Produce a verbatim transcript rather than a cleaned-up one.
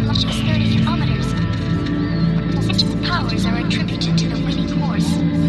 thirty kilometers. Such powers are attributed to the winning horse.